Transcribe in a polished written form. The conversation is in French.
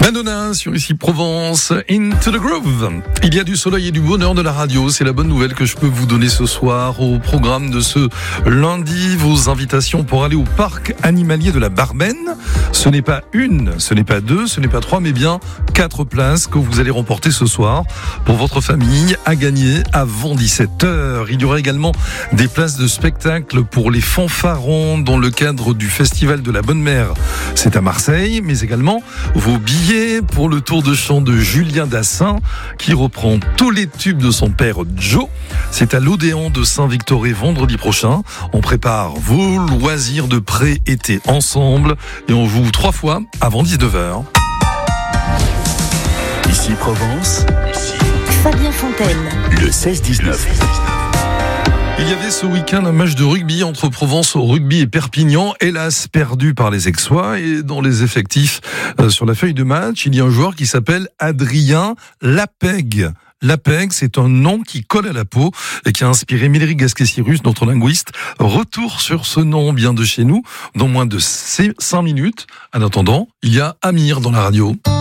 Madonna sur Ici Provence, Into the Groove. Il y a du soleil et du bonheur de la radio, c'est la bonne nouvelle que je peux vous donner ce soir. Au programme de ce lundi, vos invitations pour aller au parc animalier de la Barbenne. Ce n'est pas une, ce n'est pas deux, ce n'est pas trois, mais bien 4 places que vous allez remporter ce soir pour votre famille à gagner avant 17h. Il y aura également des places de spectacle pour les fanfarons dans le cadre du Festival de la Bonne Mère. C'est à Marseille, mais également vos billets pour le tour de chant de Julien Dassin qui reprend tous les tubes de son père Joe. C'est à l'Odéon de Saint-Victoré vendredi prochain. On prépare vos loisirs de pré-été ensemble et on joue 3 fois avant 19h. Ici Provence, Fabien Fontaine, le 16-19. Il y avait ce week-end un match de rugby entre Provence Rugby et Perpignan, hélas perdu par les Aixois. Et dans les effectifs sur la feuille de match, il y a un joueur qui s'appelle Adrien Lapeg. Lapeg, c'est un nom qui colle à la peau et qui a inspiré Médéric Gasquet-Cyrus, notre linguiste. Retour sur ce nom bien de chez nous, dans moins de 5 minutes. En attendant, il y a Amir dans la radio.